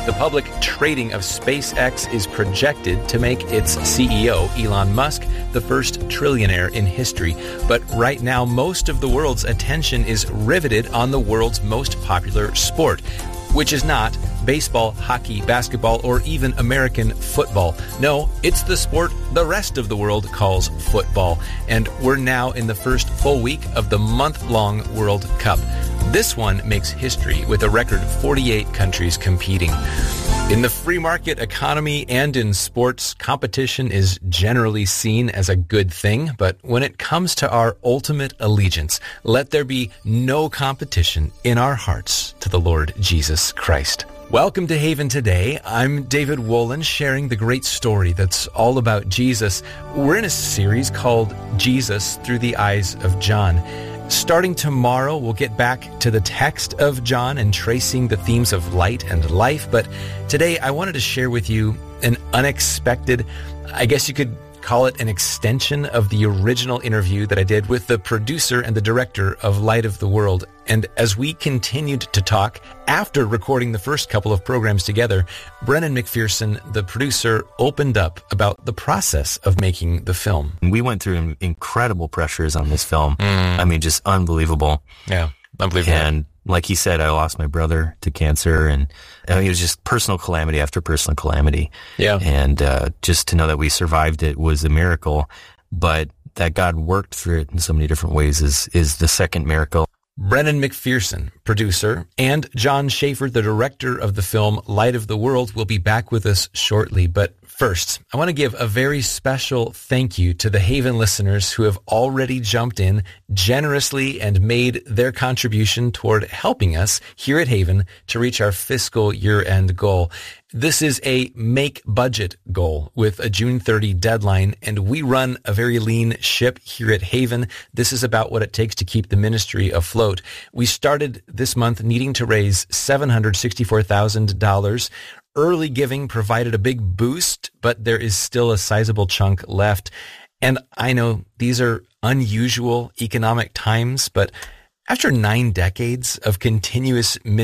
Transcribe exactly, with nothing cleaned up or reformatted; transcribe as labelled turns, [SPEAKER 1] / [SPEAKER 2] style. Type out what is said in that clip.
[SPEAKER 1] The public trading of SpaceX is projected to make its C E O, Elon Musk, the first trillionaire in history. But right now, most of the world's attention is riveted on the world's most popular sport, which is not baseball, hockey, basketball, or even American football. No, it's the sport the rest of the world calls football. And we're now in the first full week of the month-long World Cup. This one makes history with a record of forty-eight countries competing. In the free market economy and in sports, competition is generally seen as a good thing. But when it comes to our ultimate allegiance, let there be no competition in our hearts to the Lord Jesus Christ. Welcome to Haven Today. I'm David Wolin, sharing the great story that's all about Jesus. We're in a series called Jesus Through the Eyes of John. Starting tomorrow, we'll get back to the text of John and tracing the themes of light and life. But today, I wanted to share with you an unexpected, I guess you could call it an extension of the original interview that I did with the producer and the director of Light of the World. And as we continued to talk, after recording the first couple of programs together, Brennan McPherson, the producer, opened up about the process of making the film.
[SPEAKER 2] We went through incredible pressures on this film. Mm. I mean, just unbelievable.
[SPEAKER 1] Yeah, unbelievable.
[SPEAKER 2] And like he said, I lost my brother to cancer, and I mean, it was just personal calamity after personal calamity.
[SPEAKER 1] Yeah.
[SPEAKER 2] And uh, just to know that we survived it was a miracle, but that God worked through it in so many different ways is is the second miracle.
[SPEAKER 1] Brennan McPherson, producer, and John Schaefer, the director of the film Light of the World, will be back with us shortly. But first, I want to give a very special thank you to the Haven listeners who have already jumped in generously and made their contribution toward helping us here at Haven to reach our fiscal year-end goal. This is a make budget goal with a June thirtieth deadline, and we run a very lean ship here at Haven. This is about what it takes to keep the ministry afloat. We started this month needing to raise seven hundred sixty-four thousand dollars. Early giving provided a big boost, but there is still a sizable chunk left. And I know these are unusual economic times, but after nine decades of continuous ministry,